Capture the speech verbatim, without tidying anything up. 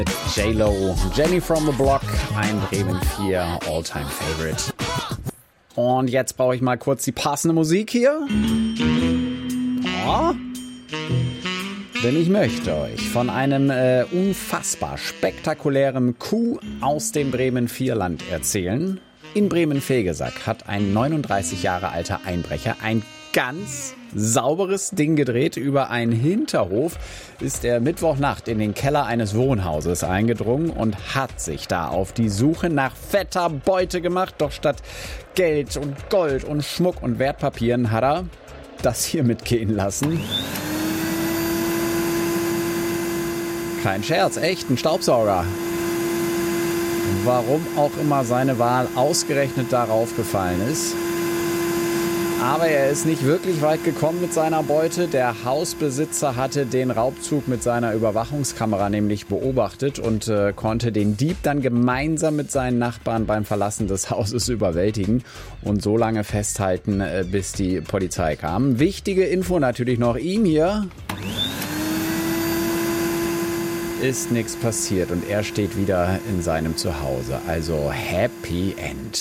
J-Lo, Jenny from the Block, ein Bremen vier All-Time Favorite. Und jetzt brauche ich mal kurz die passende Musik hier. Oh. Denn ich möchte euch von einem äh, unfassbar spektakulären Coup aus dem Bremen vier Land erzählen. In Bremen-Vegesack hat ein neununddreißig Jahre alter Einbrecher ein ganz sauberes Ding gedreht. Über einen Hinterhof ist er Mittwochnacht in den Keller eines Wohnhauses eingedrungen und hat sich da auf die Suche nach fetter Beute gemacht. Doch statt Geld und Gold und Schmuck und Wertpapieren hat er das hier mitgehen lassen. Kein Scherz, echt, ein Staubsauger. Warum auch immer seine Wahl ausgerechnet darauf gefallen ist. Aber er ist nicht wirklich weit gekommen mit seiner Beute. Der Hausbesitzer hatte den Raubzug mit seiner Überwachungskamera nämlich beobachtet und äh, konnte den Dieb dann gemeinsam mit seinen Nachbarn beim Verlassen des Hauses überwältigen und so lange festhalten, äh, bis die Polizei kam. Wichtige Info natürlich noch, ihm hier ist nichts passiert und er steht wieder in seinem Zuhause. Also Happy End.